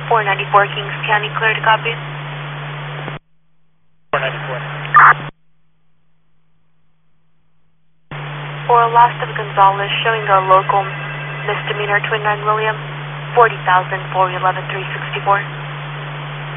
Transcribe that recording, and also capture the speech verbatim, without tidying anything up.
four ninety-four Kings County, clear to copy. four ninety-four. For loss of Gonzalez, showing a local misdemeanor, Twin nine William, forty thousand four eleven three sixty-four.